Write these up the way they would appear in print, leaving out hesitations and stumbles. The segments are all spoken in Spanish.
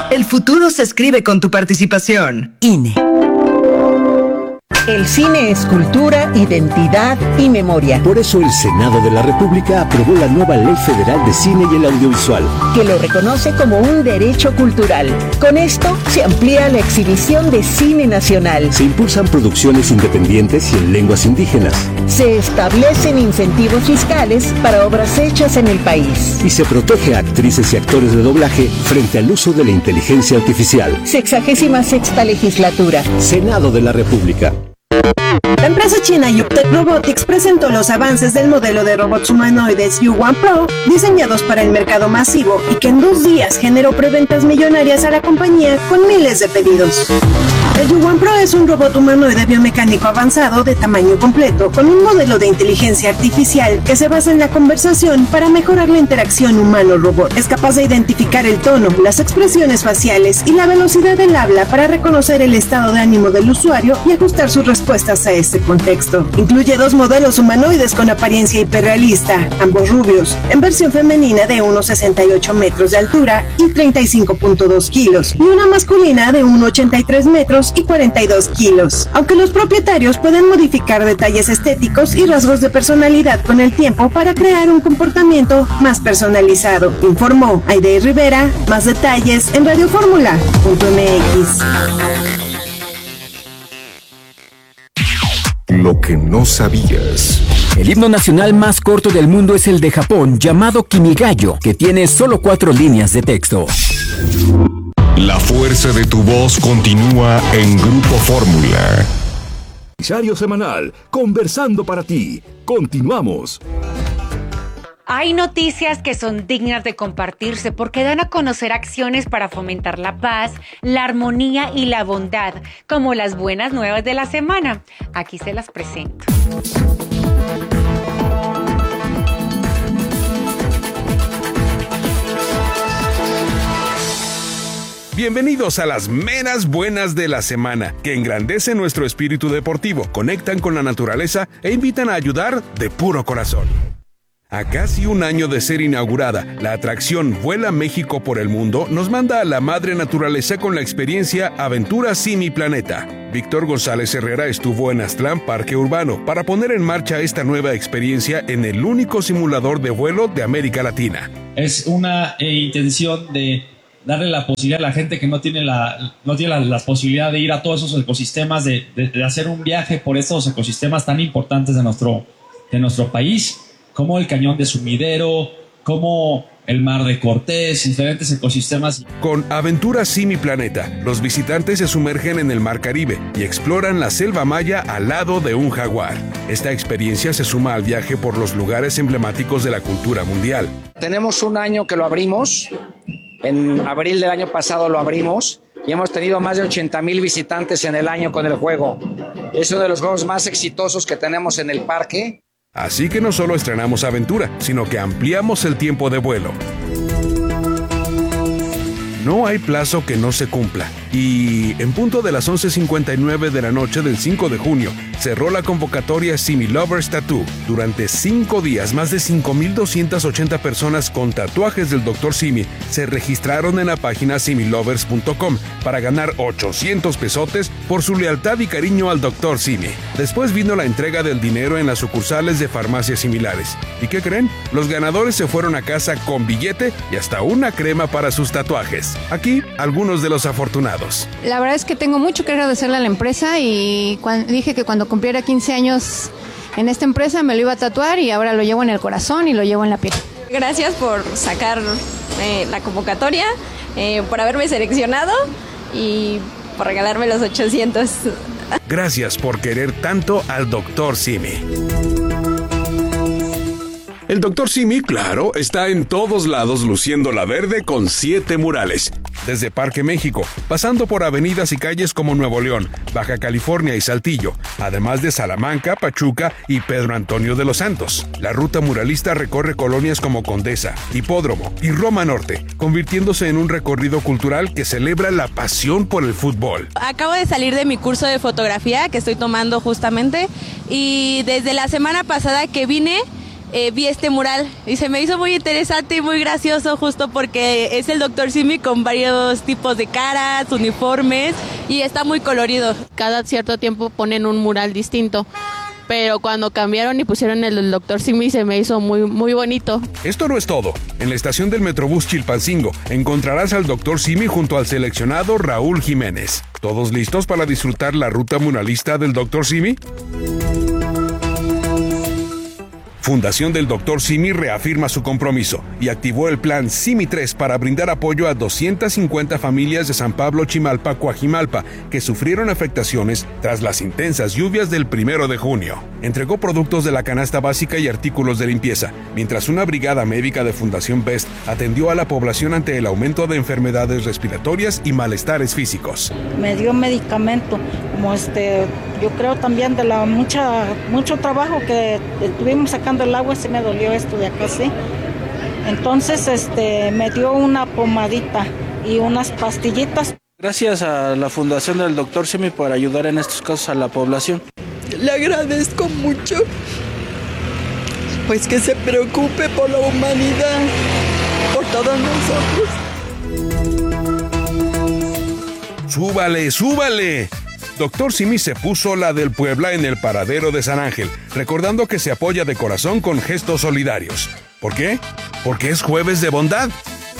El futuro se escribe con tu participación. INE. El cine es cultura, identidad y memoria. Por eso el Senado de la República aprobó la nueva Ley Federal de Cine y el Audiovisual, que lo reconoce como un derecho cultural. Con esto se amplía la exhibición de cine nacional. Se impulsan producciones independientes y en lenguas indígenas. Se establecen incentivos fiscales para obras hechas en el país. Y se protege a actrices y actores de doblaje frente al uso de la inteligencia artificial. 66ª legislatura. Senado de la República. La empresa china Yuktech Robotics presentó los avances del modelo de robots humanoides U1 Pro, diseñados para el mercado masivo y que en 2 días generó preventas millonarias a la compañía con miles de pedidos. El U1 Pro es un robot humanoide biomecánico avanzado de tamaño completo, con un modelo de inteligencia artificial que se basa en la conversación para mejorar la interacción humano-robot. Es capaz de identificar el tono, las expresiones faciales y la velocidad del habla para reconocer el estado de ánimo del usuario y ajustar sus respuestas a este contexto. Incluye 2 modelos humanoides con apariencia hiperrealista, ambos rubios, en versión femenina de unos 68 metros de altura y 35.2 kilos, y una masculina de 1,83 metros y 42 kilos. Aunque los propietarios pueden modificar detalles estéticos y rasgos de personalidad con el tiempo para crear un comportamiento más personalizado, informó Aide Rivera. Más detalles en radioformula.mx. Lo que no sabías. El himno nacional más corto del mundo es el de Japón, llamado Kimigayo, que tiene solo 4 líneas de texto. La fuerza de tu voz continúa en Grupo Fórmula. Diario semanal, conversando para ti. Continuamos. Hay noticias que son dignas de compartirse porque dan a conocer acciones para fomentar la paz, la armonía y la bondad, como las buenas nuevas de la semana. Aquí se las presento. Bienvenidos a las meras buenas de la semana, que engrandecen nuestro espíritu deportivo, conectan con la naturaleza e invitan a ayudar de puro corazón. A casi un año de ser inaugurada, la atracción Vuela México por el Mundo nos manda a la madre naturaleza con la experiencia Aventura Simi Planeta. Víctor González Herrera estuvo en Aztlán Parque Urbano para poner en marcha esta nueva experiencia en el único simulador de vuelo de América Latina. Es una intención de darle la posibilidad a la gente que no tiene la posibilidad de ir a todos esos ecosistemas, de hacer un viaje por estos ecosistemas tan importantes de nuestro país, como el Cañón de Sumidero, como el Mar de Cortés, diferentes ecosistemas. Con Aventura Simi Planeta, los visitantes se sumergen en el Mar Caribe y exploran la selva maya al lado de un jaguar. Esta experiencia se suma al viaje por los lugares emblemáticos de la cultura mundial. Tenemos un año que lo abrimos, en abril del año pasado lo abrimos, y hemos tenido más de 80,000 visitantes en el año con el juego. Es uno de los juegos más exitosos que tenemos en el parque. Así que no solo estrenamos Aventura, sino que ampliamos el tiempo de vuelo. No hay plazo que no se cumpla. Y en punto de las 11:59 de la noche del 5 de junio, cerró la convocatoria Simi Lovers Tattoo. Durante 5 días, más de 5,280 personas con tatuajes del Dr. Simi se registraron en la página similovers.com para ganar 800 pesotes por su lealtad y cariño al Dr. Simi. Después vino la entrega del dinero en las sucursales de farmacias similares. ¿Y qué creen? Los ganadores se fueron a casa con billete y hasta una crema para sus tatuajes. Aquí, algunos de los afortunados. La verdad es que tengo mucho que agradecerle a la empresa y dije que cuando cumpliera 15 años en esta empresa me lo iba a tatuar y ahora lo llevo en el corazón y lo llevo en la piel. Gracias por sacar la convocatoria, por haberme seleccionado y por regalarme los 800. Gracias por querer tanto al Dr. Simi. El Dr. Simi, claro, está en todos lados luciendo la verde con 7 murales. Desde Parque México, pasando por avenidas y calles como Nuevo León, Baja California y Saltillo, además de Salamanca, Pachuca y Pedro Antonio de los Santos. La ruta muralista recorre colonias como Condesa, Hipódromo y Roma Norte, convirtiéndose en un recorrido cultural que celebra la pasión por el fútbol. Acabo de salir de mi curso de fotografía que estoy tomando justamente y desde la semana pasada que vine vi este mural y se me hizo muy interesante y muy gracioso, justo porque es el Dr. Simi con varios tipos de caras, uniformes, y está muy colorido. Cada cierto tiempo ponen un mural distinto, pero cuando cambiaron y pusieron el del Dr. Simi se me hizo muy, muy bonito. Esto no es todo. En la estación del Metrobús Chilpancingo encontrarás al Dr. Simi junto al seleccionado Raúl Jiménez. ¿Todos listos para disfrutar la ruta muralista del Dr. Simi? Fundación del Dr. Simi reafirma su compromiso y activó el plan Simi 3 para brindar apoyo a 250 familias de San Pablo Chimalpa, Coajimalpa, que sufrieron afectaciones tras las intensas lluvias del 1 de junio. Entregó productos de la canasta básica y artículos de limpieza, mientras una brigada médica de Fundación Best atendió a la población ante el aumento de enfermedades respiratorias y malestares físicos. Me dio medicamento, como yo creo también de la mucho trabajo que estuvimos sacando el agua, se me dolió esto de acá, sí. Entonces, me dio una pomadita y unas pastillitas. Gracias a la Fundación del Dr. Simi por ayudar en estos casos a la población. Le agradezco mucho, pues que se preocupe por la humanidad, por todos nosotros. ¡Súbale, súbale! Dr. Simi se puso la del Puebla en el paradero de San Ángel, recordando que se apoya de corazón con gestos solidarios. ¿Por qué? Porque es jueves de bondad.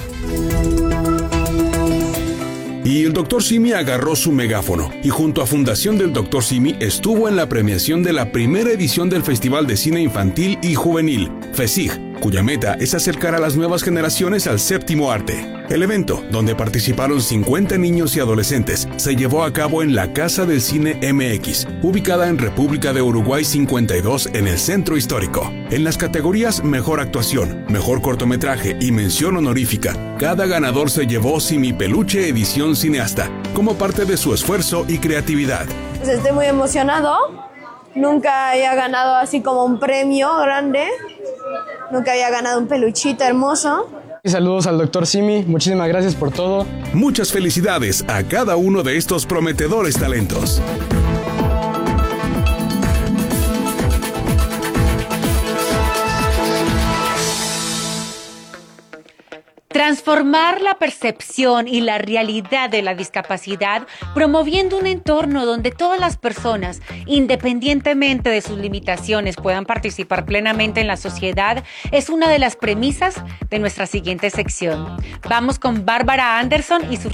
Y el Dr. Simi agarró su megáfono y junto a Fundación del Dr. Simi estuvo en la premiación de la primera edición del Festival de Cine Infantil y Juvenil, FECIG, cuya meta es acercar a las nuevas generaciones al séptimo arte. El evento, donde participaron 50 niños y adolescentes, se llevó a cabo en la Casa del Cine MX, ubicada en República de Uruguay 52 en el Centro Histórico. En las categorías Mejor Actuación, Mejor Cortometraje y Mención Honorífica, cada ganador se llevó Simi Peluche Edición Cineasta, como parte de su esfuerzo y creatividad. Pues estoy muy emocionado. Nunca había ganado así como un premio grande. Nunca había ganado un peluchito hermoso. Saludos al Dr. Simi, muchísimas gracias por todo. Muchas felicidades a cada uno de estos prometedores talentos. Transformar la percepción y la realidad de la discapacidad, promoviendo un entorno donde todas las personas, independientemente de sus limitaciones, puedan participar plenamente en la sociedad, es una de las premisas de nuestra siguiente sección. Vamos con Bárbara Anderson y su